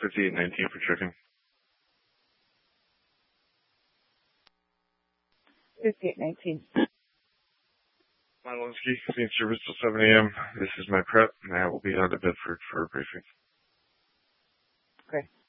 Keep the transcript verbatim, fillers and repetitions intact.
fifty-eight nineteen for chicken. fifty-eight nineteen. Mylowski, being service till seven a.m. This is my prep, and I will be out of Bedford for a briefing. Okay.